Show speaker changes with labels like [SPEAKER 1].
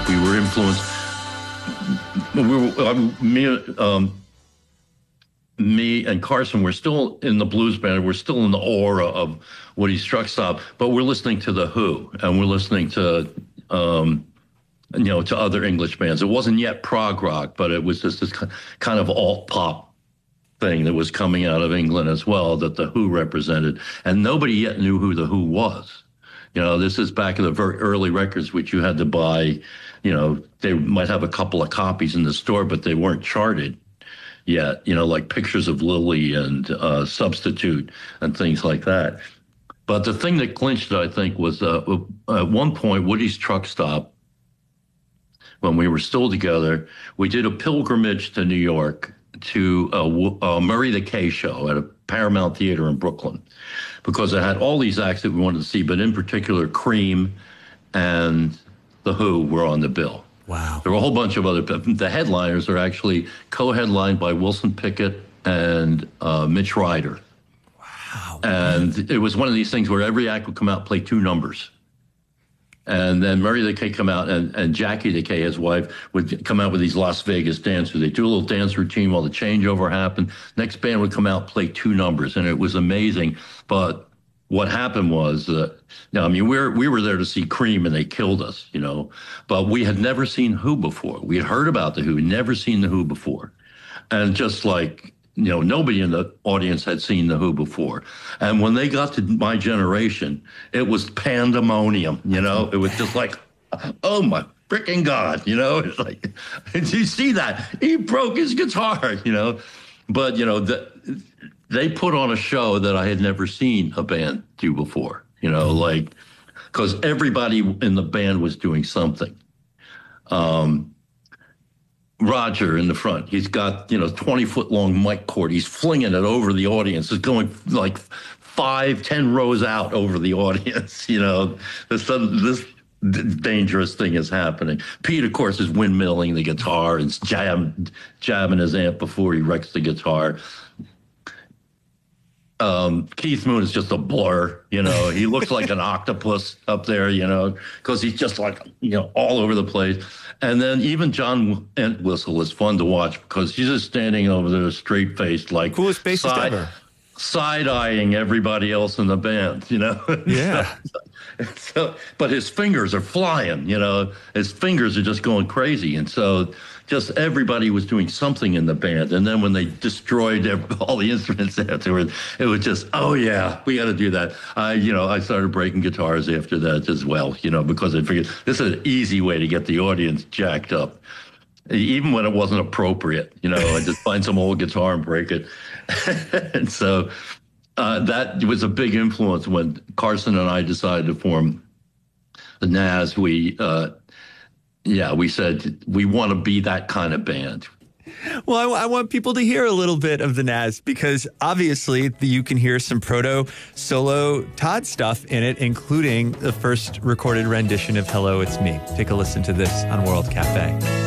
[SPEAKER 1] think we were influenced. Me and Carson were still in the blues band. We're still in the aura of Woody's Truck Stop, but we're listening to The Who, and we're listening to, to other English bands. It wasn't yet prog rock, but it was just this kind of alt pop thing that was coming out of England as well that The Who represented. And nobody yet knew who The Who was. This is back in the very early records, which you had to buy. They might have a couple of copies in the store, but they weren't charted yet, like Pictures of Lily and Substitute and things like that. But the thing that clinched it, I think, was at one point, Woody's Truck Stop, when we were still together, we did a pilgrimage to New York to Murray the K show at a Paramount Theater in Brooklyn, because it had all these acts that we wanted to see, but in particular, Cream and The Who were on the bill.
[SPEAKER 2] Wow.
[SPEAKER 1] There were a whole bunch of other. The headliners are actually co-headlined by Wilson Pickett and Mitch Ryder.
[SPEAKER 2] Wow.
[SPEAKER 1] And it was one of these things where every act would come out, play two numbers. And then Murray the K come out, and Jackie the K, his wife, would come out with these Las Vegas dancers. They do a little dance routine while the changeover happened. Next band would come out, play two numbers, and it was amazing. But what happened was, we were there to see Cream, and they killed us, But we had never seen Who before. We had heard about The Who, never seen The Who before. And just like, nobody in the audience had seen The Who before. And when they got to my generation, it was pandemonium, It was just like, oh, my freaking God, It's like, did you see that? He broke his guitar, But, they put on a show that I had never seen a band do before, because everybody in the band was doing something. Roger in the front, he's got, 20-foot long mic cord. He's flinging it over the audience. It's going like 5-10 rows out over the audience. This dangerous thing is happening. Pete, of course, is windmilling the guitar and jabbing his amp before he wrecks the guitar. Keith Moon is just a blur, He looks like an octopus up there, because he's just like, all over the place. And then even John Entwistle is fun to watch because he's just standing over there straight-faced, like
[SPEAKER 2] coolest bassist ever.
[SPEAKER 1] Side-eyeing everybody else in the band,
[SPEAKER 2] Yeah.
[SPEAKER 1] So, but his fingers are flying, His fingers are just going crazy. And so just everybody was doing something in the band. And then when they destroyed all the instruments afterwards, it was just, oh, yeah, we got to do that. I started breaking guitars after that as well, because I figured this is an easy way to get the audience jacked up. Even when it wasn't appropriate, I just find some old guitar and break it. And so that was a big influence when Carson and I decided to form the Nazz. We said we want to be that kind of band.
[SPEAKER 2] Well, I want people to hear a little bit of the Nazz because obviously you can hear some proto solo Todd stuff in it, including the first recorded rendition of Hello, It's Me. Take a listen to this on World Cafe.